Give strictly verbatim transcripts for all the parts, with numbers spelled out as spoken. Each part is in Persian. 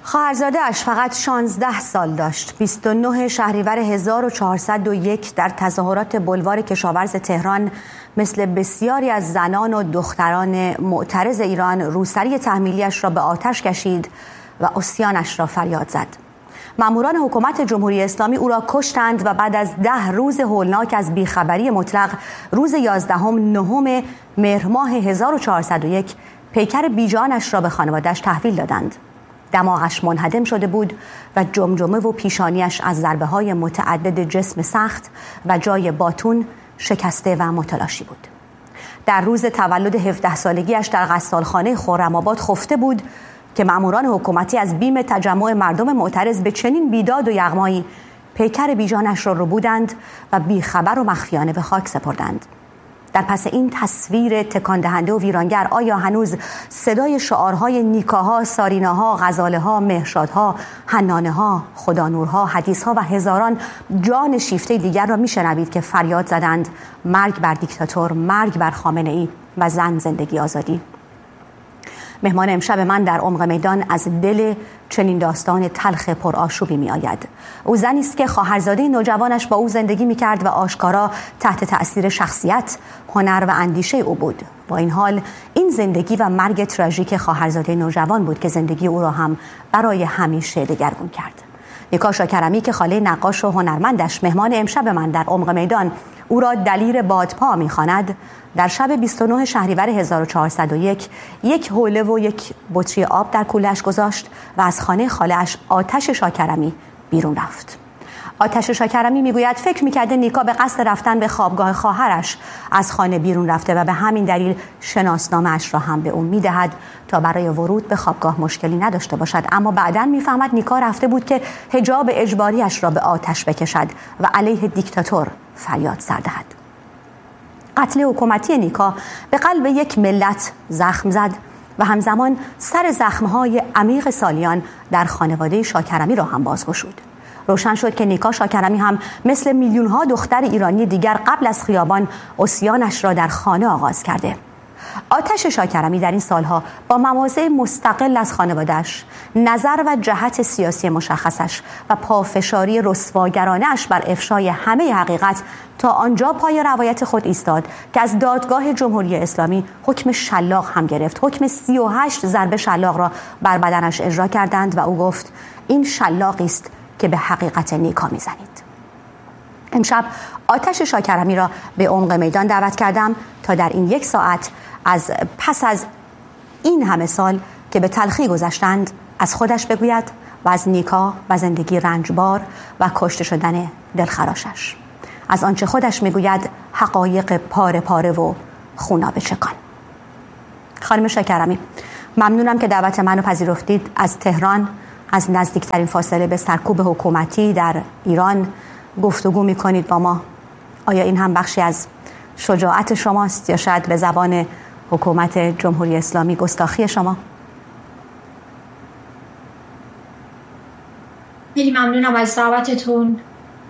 خواهرزاده اش فقط شانزده سال داشت. بیست و نه شهریور هزار و چهارصد و یک در تظاهرات بلوار کشاورز تهران مثل بسیاری از زنان و دختران معترض ایران روسری تحمیلیش را به آتش کشید و عصیانش را فریاد زد. ماموران حکومت جمهوری اسلامی او را کشتند و بعد از ده روز هولناک از بیخبری مطلق روز یازدهم نهم مهر ماه هزار و چهارصد و یک پیکر بیجانش را به خانواده‌اش تحویل دادند. دماغش منهدم شده بود و جمجمه و پیشانیش از ضربه‌های متعدد جسم سخت و جای باتون شکسته و متلاشی بود. در روز تولد هفده سالگیش در غسالخانه خرم‌آباد خفته بود که ماموران حکومتی از بیم تجمع مردم معترض به چنین بیداد و یغمایی پیکر بیجانش را ربودند و بیخبر و مخفیانه به خاک سپردند. در پس این تصویر تکان دهنده و ویرانگر آیا هنوز صدای شعارهای نیکاها، ساریناها، غزاله‌ها، مهرشادها، حنانه‌ها، خدانورها، حدیثها و هزاران جان شیفته دیگر را میشنوید که فریاد زدند مرگ بر دیکتاتور، مرگ بر خامنه‌ای و زن زندگی آزادی؟ مهمان امشب من در عمق میدان از دل چنین داستان تلخ پرآشوبی می آید. او زنی است که خواهرزاده نوجوانش با او زندگی می کرد و آشکارا تحت تأثیر شخصیت، هنر و اندیشه او بود. با این حال این زندگی و مرگ تراژیک خواهرزاده نوجوان بود که زندگی او را هم برای همیشه دگرگون کرد. نیکا شاکرمی که خاله نقاش و هنرمندش مهمان امشب من در عمق میدان او را دلیر بادپا می‌خواند، در شب بیست و نه شهریور هزار و چهارصد و یک یک حوله و یک بطری آب در کوله‌اش گذاشت و از خانه خاله‌اش آتش شاکرمی بیرون رفت. آتش شاکرمی میگوید فکر میکرده نیکا به قصد رفتن به خوابگاه خواهرش از خانه بیرون رفته و به همین دلیل شناسنامه‌اش را هم به اون میدهد تا برای ورود به خوابگاه مشکلی نداشته باشد، اما بعداً میفهمد نیکا رفته بود که حجاب اجباریش را به آتش بکشد و علیه دیکتاتور فریاد سر دهد. قتل حکومتی نیکا به قلب یک ملت زخم زد و همزمان سر زخم‌های عمیق سالیان در خانواده شاکرمی را هم بازگشود. روشن شد که نیکا شاکرمی هم مثل میلیون‌ها دختر ایرانی دیگر قبل از خیابان عصیانش را در خانه آغاز کرده. آتش شاکرمی در این سالها با مواضع مستقل از خانواده‌اش، نظر و جهت سیاسی مشخصش و پافشاری رسواگرانه‌اش بر افشای همه حقیقت تا آنجا پای روایت خود ایستاد که از دادگاه جمهوری اسلامی حکم شلاق هم گرفت. حکم سی و هشت ضربه شلاق را بر بدنش اجرا کردند و او گفت این شلاقی است که به حقیقت نیکا میزنید. امشب آتش شاکرمی را به عمق میدان دعوت کردم تا در این یک ساعت از پس از این همه سال که به تلخی گذشتند از خودش بگوید و از نیکا و زندگی رنجبار و کشته شدن دلخراشش، از آنچه خودش میگوید حقایق پاره پاره و خونابه چکان. خانم شاکرمی، ممنونم که دعوت منو پذیرفتید. از تهران، از نزدیکترین فاصله به سرکوب حکومتی در ایران گفتگو میکنید با ما. آیا این هم بخشی از شجاعت شماست یا شاید به زبان حکومت جمهوری اسلامی گستاخی شما؟ خیلی ممنونم از دعوتتون.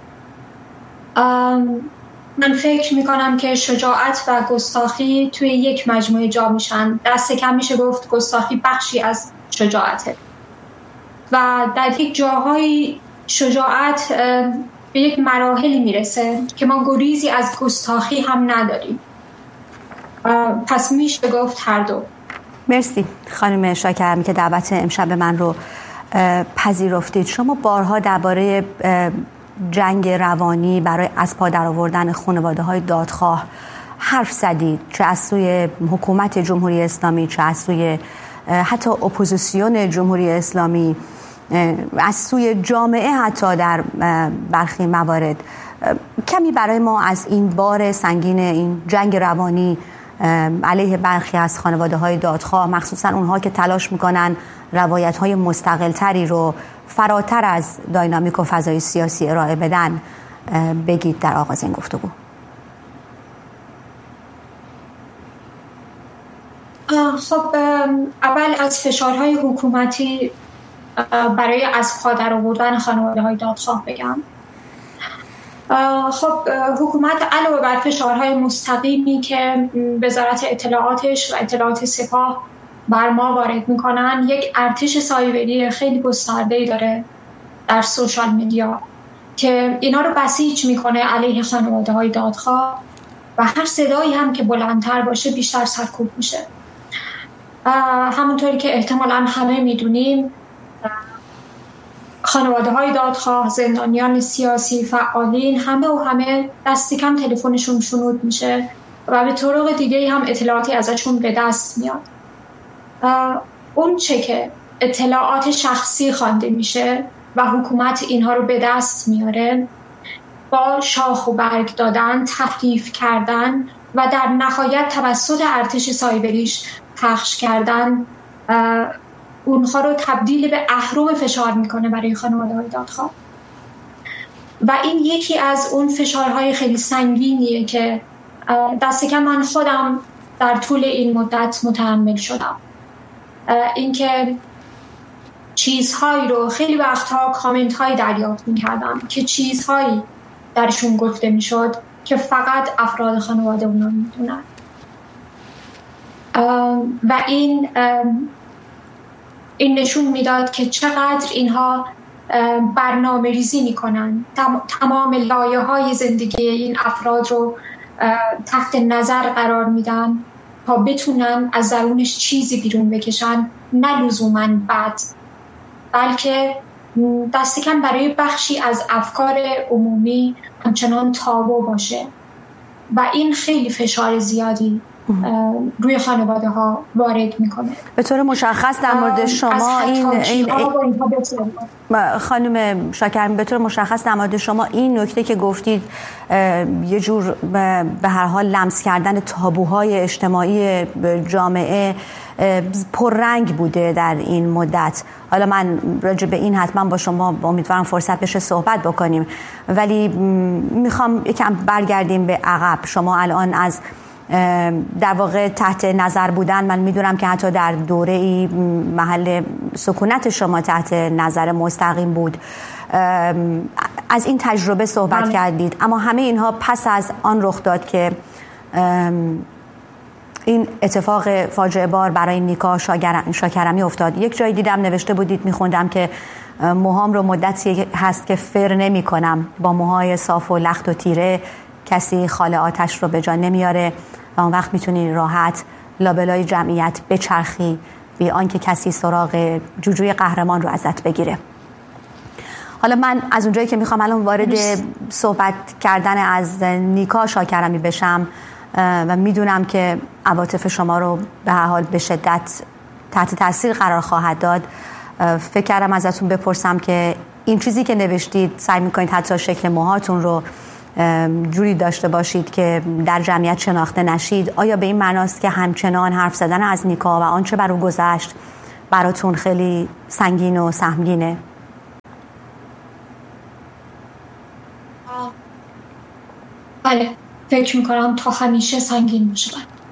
من فکر میکنم که شجاعت و گستاخی توی یک مجموعه جا میشن. دست کم میشه گفت گستاخی بخشی از شجاعته و در یک جاهای شجاعت به یک مراحلی میرسه که ما گریزی از گستاخی هم نداریم. پس میشه گفت هر دو. مرسی خانم شاکرمی که دعوت امشب من رو پذیرفتید. شما بارها درباره جنگ روانی برای از پا درآوردن خانواده‌های دادخواه حرف زدید، چه از سوی حکومت جمهوری اسلامی، چه از سوی حتی اپوزیسیون جمهوری اسلامی، از سوی جامعه حتی در برخی موارد. کمی برای ما از این بار سنگین این جنگ روانی علیه برخی از خانواده‌های دادخواه، مخصوصا اونها که تلاش میکنن روایت‌های مستقل‌تری رو فراتر از داینامیک و فضای سیاسی ارائه بدن بگید در آغاز این گفتگو. خب اول از فشارهای حکومتی برای از پا درآوردن خانواده‌های دادخواه بگم. خب حکومت علاوه بر فشارهای مستقیمی که وزارت اطلاعاتش و اطلاعات سپاه بر ما وارد میکنن یک ارتش سایبری خیلی گسترده‌ای داره در سوشال میدیا که اینا رو بسیج میکنه علیه خانواده های دادخواه و هر صدایی هم که بلندتر باشه بیشتر سرکوب میشه. همونطوری که احتمالاً همه میدونیم خانواده های دادخواه، زندانیان سیاسی، فعالین، همه و همه دستی کم تلفنشون شنود میشه و به طرق دیگه هم اطلاعاتی ازشون به دست میاد. اون چه که اطلاعات شخصی خوانده میشه و حکومت اینها رو به دست میاره با شاخ و برگ دادن، تحریف کردن و در نهایت توسط ارتش سایبریش پخش کردن اونها رو تبدیل به اهرم فشار میکنه برای خانواده‌های دادخواه. و این یکی از اون فشارهای خیلی سنگینیه که دست کم من خودم در طول این مدت متحمل شدم. اینکه چیزهایی رو خیلی وقتها کامنت هایی دریافت میکردم که چیزهایی درشون گفته میشد که فقط افراد خانواده اونا میدونن و این این نشون میداد که چقدر اینها برنامه ریزی میکنن، تمام لایه های زندگی این افراد رو تحت نظر قرار میدن تا بتونن از درونش چیزی بیرون بکشن، نه لزوماً بد، بلکه دست کم برای بخشی از افکار عمومی همچنان تابو باشه و این خیلی فشار زیادی روی خانواده ها وارد میکنه. به طور مشخص در مورد شما این, این, این خانم شاکرمی به طور مشخص در مورد شما این نکته که گفتید یه جور به هر حال لمس کردن تابوهای اجتماعی جامعه پررنگ بوده در این مدت. حالا من راجع به این حتما با شما امیدوارم فرصت بشه صحبت بکنیم، ولی میخوام یکم برگردیم به عقب. شما الان از در واقع تحت نظر بودن، من میدونم که حتی در دوره ای محل سکونت شما تحت نظر مستقیم بود، از این تجربه صحبت من. کردید، اما همه اینها پس از آن رخ داد که این اتفاق فاجعه بار برای نیکا شاکرمی افتاد. یک جای دیدم نوشته بودید، میخوندم که موهام رو مدتی هست که فر نمی کنم، با موهای صاف و لخت و تیره کسی خال آتش رو به جا نمیاره و اون وقت میتونی راحت لابلای جمعیت بچرخی بی آنکه کسی سراغ جوجوی قهرمان رو ازت بگیره. حالا من از اونجایی که میخوام الان وارد صحبت کردن از نیکا شاکرمی بشم و میدونم که عواطف شما رو به هر حال به شدت تحت تاثیر قرار خواهد داد، فکر کردم ازتون بپرسم که این چیزی که نوشتید سعی میکنید حتی شکل موهاتون رو جوری داشته باشید که در جمعیت شناخته نشید، آیا به این معناست که همچنان حرف زدن از نیکا و آنچه بر او گذشت براتون خیلی سنگین و سهمگینه؟ بله، فکر میکنم تا همیشه سنگین باشه.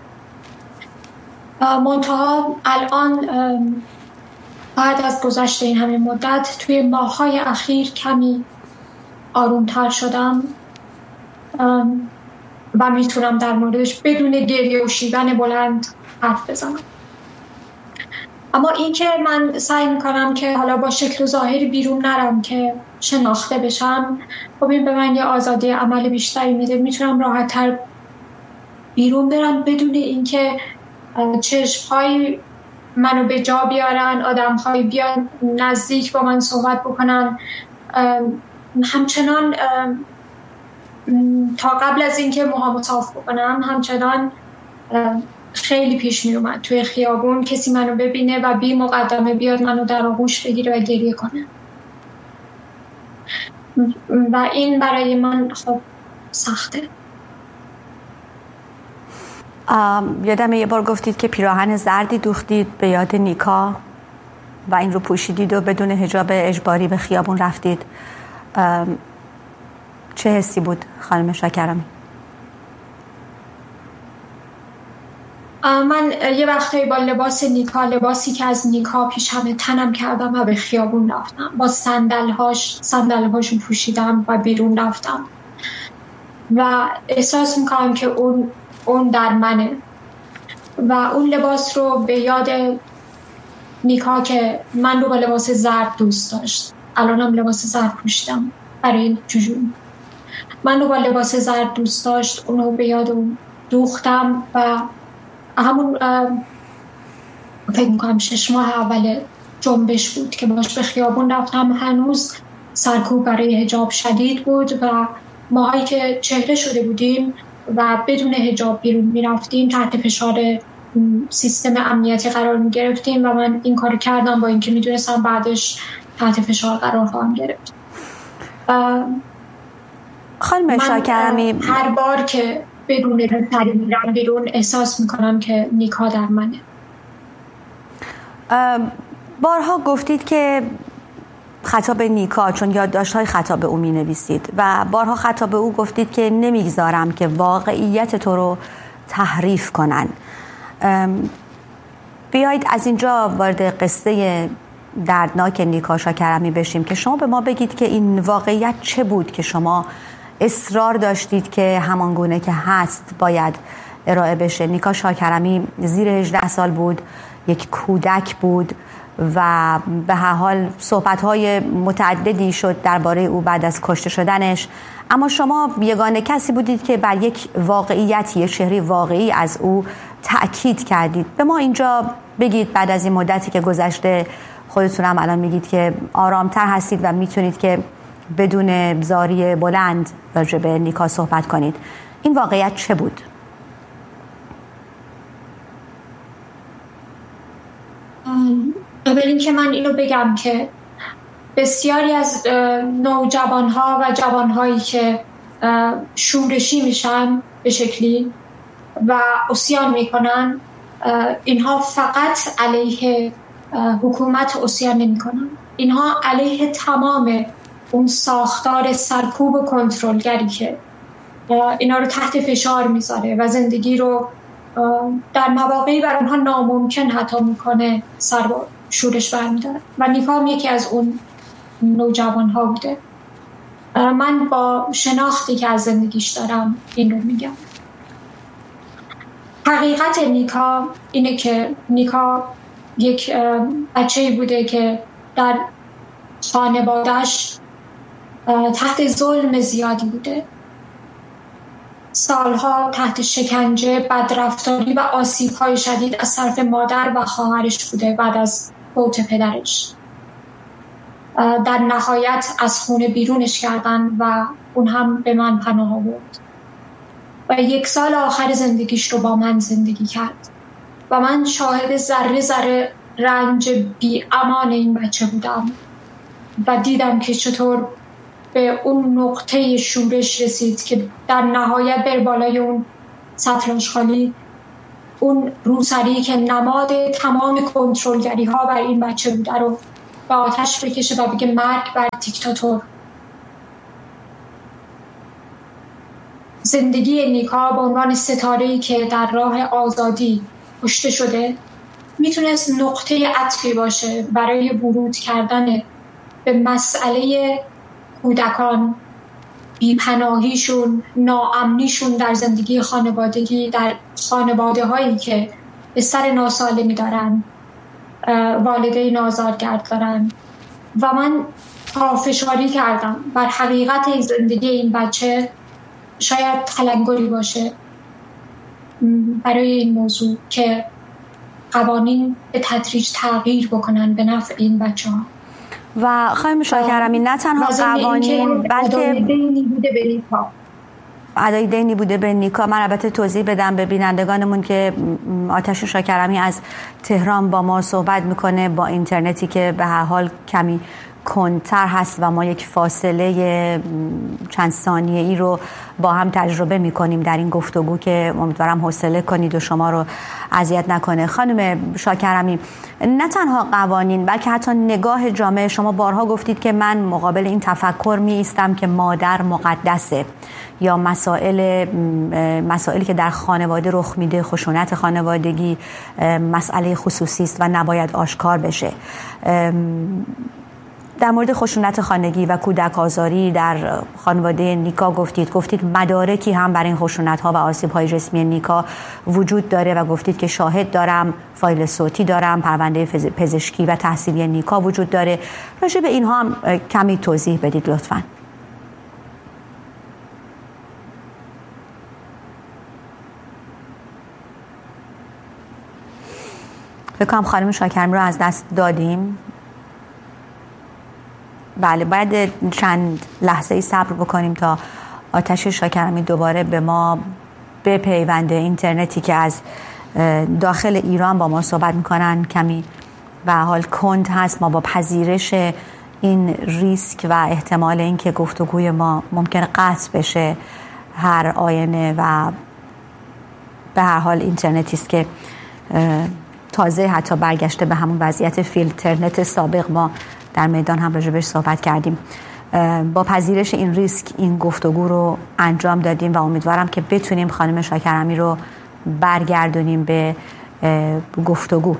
منتها الان بعد از گذشت این همه مدت توی ماه‌های اخیر کمی آرومتر شدم و میتونم در موردش بدون گریه و شیون بلند حرف بزنم. اما این که من سعی میکنم که حالا با شکل و ظاهری بیرون نرم که شناخته بشم، خب این به من یه آزادی عمل بیشتری میده. میتونم راحت‌تر بیرون برم بدون اینکه چشم‌های منو به جا بیارن، آدم‌های بیان نزدیک با من صحبت بکنن. همچنان تا قبل از اینکه موهامو صاف بکنم همچنان خیلی پیش می اومد توی خیابون کسی منو ببینه و بی مقدمه بیاد منو در آغوش بگیره و گریه کنه و این برای من خب سخته. یادم یه بار گفتید که پیراهن زردی دوختید به یاد نیکا و این رو پوشیدید و بدون حجاب اجباری به خیابون رفتید. چه حسی بود خانم شاکرمی؟ من یه وقتی با لباس نیکا، لباسی که از نیکا پیش همه تنم کردم و به خیابون رفتم، با صندل‌هاش صندل‌هاشو پوشیدم و بیرون رفتم و احساس میکنم که اون اون در منه و اون لباس رو به یاد نیکا که من رو با لباس زرد دوست داشت. الانم لباس زرد پوشیدم برای جوجو. من رو با لباس زرد دوست داشت، اونو به یاد اون دوختم و همون فکر میکنم شش ماه اول جنبش بود که باش به خیابون رفتم. هنوز سرکوب برای حجاب شدید بود و ماهایی که چهره شده بودیم و بدون حجاب بیرون میرفتیم تحت فشار سیستم امنیتی قرار میگرفتیم و من این کار کردم با اینکه میدونستم بعدش تحت فشار قرار خواهم گرفت. خانم شاکرمی، هر بار که بدون رفتاری میرم بیرون احساس میکنم که نیکا در منه. بارها گفتید که خطاب نیکا، چون یادداشت‌های خطاب او می‌نویسید و بارها خطاب او گفتید که نمیگذارم که واقعیت تو رو تحریف کنن. بیایید از اینجا وارد قصه دردناک نیکا شاکرمی بشیم که شما به ما بگید که این واقعیت چه بود که شما اصرار داشتید که همان گونه که هست باید ارائه بشه. نیکا شاکرمی زیر هجده سال بود، یک کودک بود و به هر حال صحبت‌های متعددی شد درباره او بعد از کشته شدنش، اما شما یگانه کسی بودید که بر یک واقعیتی، یک چهره واقعی از او تأکید کردید. به ما اینجا بگید بعد از این مدتی که گذشته، خودتون هم الان میگید که آرامتر هستید و میتونید که بدون زاری بلند راجع به نیکا صحبت کنید، این واقعیت چه بود؟ قبل اینکه من اینو بگم که بسیاری از نوجوانها و جوانهایی که شورشی میشن به شکلی و عصیان میکنن، اینها فقط علیه حکومت عصیان نمیکنن، اینها علیه تمام اون ساختار سرکوب و کنترلگری که اینا رو تحت فشار میذاره و زندگی رو در مواقعی بر اونها ناممکن حتی میکنه سر با شورش برمیداره و نیکا هم یکی از اون نوجوان ها بوده. من با شناختی که از زندگیش دارم این رو میگم. حقیقت نیکا اینه که نیکا یک بچه‌ای بوده که در خانواده‌اش تحت ظلم زیادی بوده، سالها تحت شکنجه، بدرفتاری و آسیب‌های شدید از طرف مادر و خواهرش بوده بعد از فوت پدرش. در نهایت از خونه بیرونش کردن و اون هم به من پناه آورد و یک سال آخر زندگیش رو با من زندگی کرد و من شاهد ذره ذره رنج بی امان این بچه بودم و دیدم که چطور به اون نقطه شورش رسید که در نهایت بر بالای اون سطل آشغالی اون روسری که نماد تمام کنترلگری ها بر این بچه بوده رو به آتش بکشه و بگه مرگ بر دیکتاتور. زندگی نیکا به عنوان ستاره‌ای که در راه آزادی کشته شده میتونست نقطه عطفی باشه برای ورود کردن به مسئله کودکان، بی‌پناهیشون، ناامنیشون در زندگی خانوادگی، در خانواده هایی که به سر ناسالمی دارن، والدین آزارگرد دارن. و من پافشاری کردم بر حقیقت زندگی این بچه، شاید تلنگری باشه برای این موضوع که قوانین به تدریج تغییر بکنن به نفع این بچه ها. و خانم شاکرمی نه تنها قوانین بلکه دینی بوده به نیکا، ادای دینی بوده به نیکا. من البته توضیح بدم به بینندگانمون که آتش شاکرمی از تهران با ما صحبت میکنه با اینترنتی که به هر حال کمی کنتر هست و ما یک فاصله چند ثانیه ای رو با هم تجربه میکنیم در این گفتگو که امیدوارم حوصله کنید و شما رو اذیت نکنه. خانم شاکرمی، نه تنها قوانین بلکه حتی نگاه جامعه، شما بارها گفتید که من مقابل این تفکر می ایستم که مادر مقدسه یا مسائل مسائلی که در خانواده رخ میده، خشونت خانوادگی مسئله خصوصی است و نباید آشکار بشه. در مورد خشونت خانگی و کودک آزاری در خانواده نیکا گفتید گفتید مدارکی هم برای این خشونت ها و آسیب های جسمی نیکا وجود داره و گفتید که شاهد دارم، فایل صوتی دارم، پرونده پزشکی و تحصیلی نیکا وجود داره. راجع به اینها هم کمی توضیح بدید لطفاً. فکر کنم خانم شاکرمی رو از دست دادیم. بله، باید چند لحظه ای صبر بکنیم تا آتش شاکرمی دوباره به ما بپیونده. اینترنتی که از داخل ایران با ما صحبت میکنن کمی به حال کند هست. ما با پذیرش این ریسک و احتمال اینکه گفتگوی ما ممکنه قطع بشه هر آینه و به هر حال اینترنتی است که تازه حتی برگشته به همون وضعیت فیلترنت سابق. ما در میدان هم راجع بهش صحبت کردیم. با پذیرش این ریسک این گفتگو رو انجام دادیم و امیدوارم که بتونیم خانم شاکرمی رو برگردونیم به گفتگو.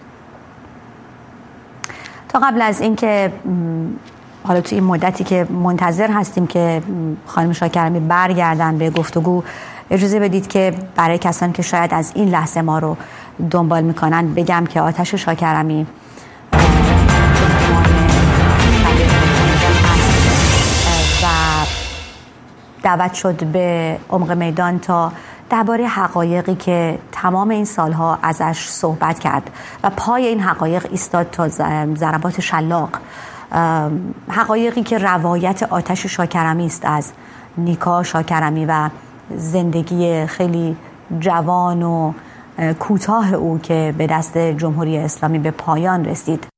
تا قبل از اینکه حالا تو این مدتی که منتظر هستیم که خانم شاکرمی برگردن به گفتگو، اجازه بدید که برای کسانی که شاید از این لحظه ما رو دنبال میکنن بگم که آتش شاکرمی و دعوت شد به عمق میدان تا درباره حقایقی که تمام این سالها ازش صحبت کرد و پای این حقایق ایستاد تا ضربات شلاق. حقایقی که روایت آتش شاکرمی است از نیکا شاکرمی و زندگی خیلی جوان و کوتاه او که به دست جمهوری اسلامی به پایان رسید.